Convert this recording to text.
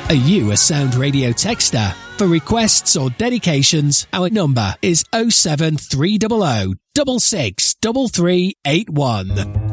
Are you a Sound Radio texter? For requests or dedications, our number is 07300 663381.